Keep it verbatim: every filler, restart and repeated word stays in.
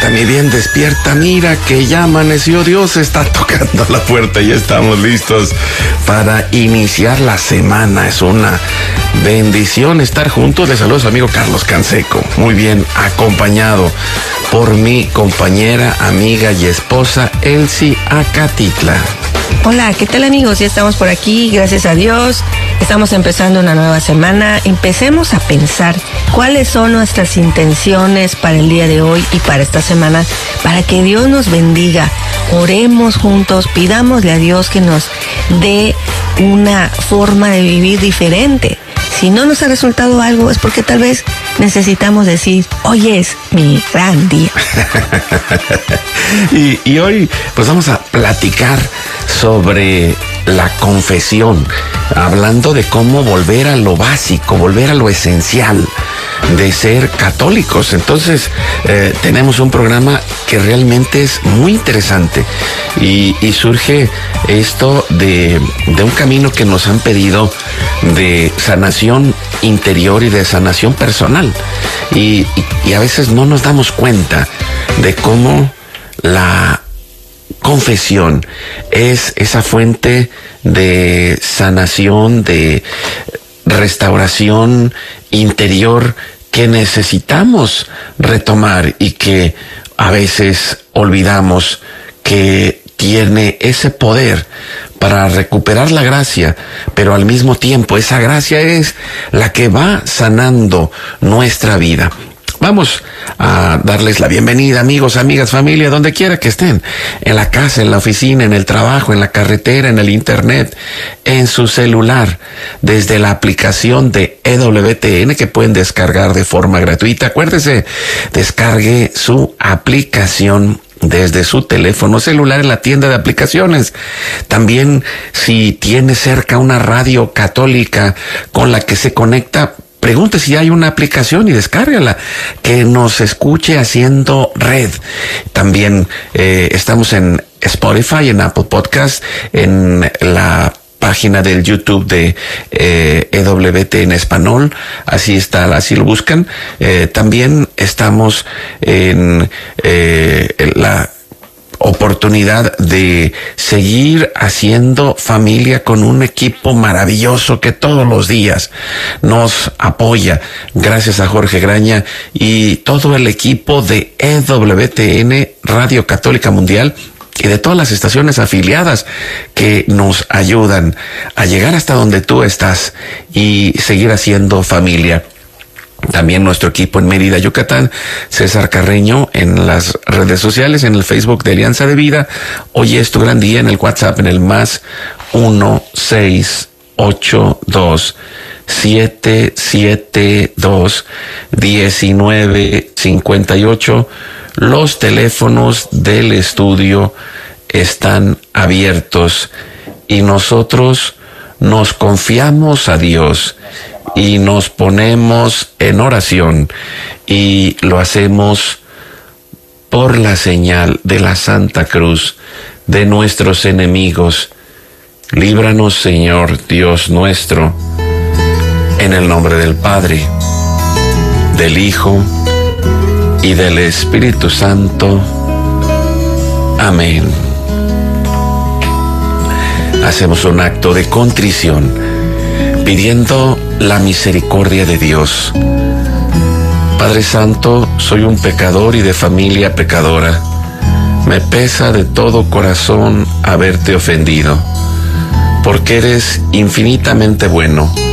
mi bien, despierta, mira que ya amaneció, Dios está tocando la puerta y estamos listos para iniciar la semana. Es una bendición estar juntos. Les saludo a su amigo Carlos Canseco, muy bien acompañado por mi compañera, amiga y esposa Elsie Acatitla. Hola, ¿qué tal amigos? Ya estamos por aquí, gracias a Dios. Estamos empezando una nueva semana. Empecemos a pensar cuáles son nuestras intenciones para el día de hoy y para esta semana, para que Dios nos bendiga. Oremos juntos, pidámosle a Dios que nos dé una forma de vivir diferente. Si no nos ha resultado algo es porque tal vez necesitamos decir, hoy es mi gran día. y, y hoy pues vamos a platicar sobre la confesión, hablando de cómo volver a lo básico, volver a lo esencial de ser católicos. Entonces eh, tenemos un programa que realmente es muy interesante y, y surge esto de, de un camino que nos han pedido de sanación interior y de sanación personal y, y, y a veces no nos damos cuenta de cómo la confesión es esa fuente de sanación, de restauración interior que necesitamos retomar y que a veces olvidamos que tiene ese poder para recuperar la gracia, pero al mismo tiempo esa gracia es la que va sanando nuestra vida. Vamos a darles la bienvenida, amigos, amigas, familia, donde quiera que estén, en la casa, en la oficina, en el trabajo, en la carretera, en el internet, en su celular, desde la aplicación de E W T N que pueden descargar de forma gratuita. Acuérdese, descargue su aplicación desde su teléfono celular en la tienda de aplicaciones. También, si tiene cerca una radio católica con la que se conecta, pregunte si hay una aplicación y descárgala, que nos escuche haciendo red. También eh, estamos en Spotify, en Apple Podcast, en la página del YouTube de eh, E W T en español, así está, así lo buscan. Eh, también estamos en, eh, en la oportunidad de seguir haciendo familia con un equipo maravilloso que todos los días nos apoya. Gracias a Jorge Graña y todo el equipo de E W T N Radio Católica Mundial y de todas las estaciones afiliadas que nos ayudan a llegar hasta donde tú estás y seguir haciendo familia. También nuestro equipo en Mérida, Yucatán, César Carreño en las redes sociales, en el Facebook de Alianza de Vida. Hoy es tu gran día en el WhatsApp, en el más uno seis ocho dos siete siete dos diecinueve cincuenta y ocho. Los teléfonos del estudio están abiertos y nosotros nos confiamos a Dios y nos ponemos en oración y lo hacemos por la señal de la Santa Cruz de nuestros enemigos. Líbranos, Señor Dios nuestro, en el nombre del Padre, del Hijo y del Espíritu Santo. Amén. Hacemos un acto de contrición, pidiendo la misericordia de Dios. Padre Santo, soy un pecador y de familia pecadora. Me pesa de todo corazón haberte ofendido, porque eres infinitamente bueno.